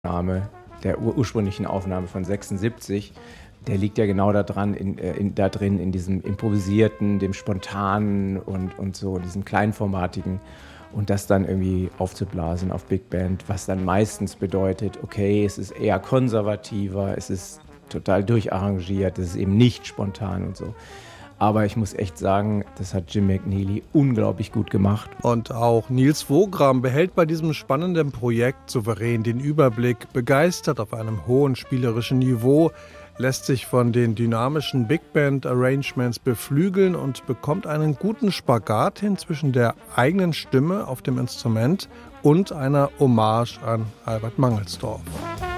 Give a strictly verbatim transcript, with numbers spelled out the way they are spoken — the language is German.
Name, der ur- ursprünglichen Aufnahme von sechsundsiebzig, der liegt ja genau da dran, in, äh, in, da drin, in diesem improvisierten, dem spontanen und, und so, diesem kleinformatigen. Und das dann irgendwie aufzublasen auf Big Band, was dann meistens bedeutet, okay, es ist eher konservativer, es ist total durcharrangiert, es ist eben nicht spontan und so. Aber ich muss echt sagen, das hat Jim McNeely unglaublich gut gemacht. Und auch Nils Wogram behält bei diesem spannenden Projekt souverän den Überblick, begeistert auf einem hohen spielerischen Niveau, lässt sich von den dynamischen Big Band Arrangements beflügeln und bekommt einen guten Spagat hin zwischen der eigenen Stimme auf dem Instrument und einer Hommage an Albert Mangelsdorff.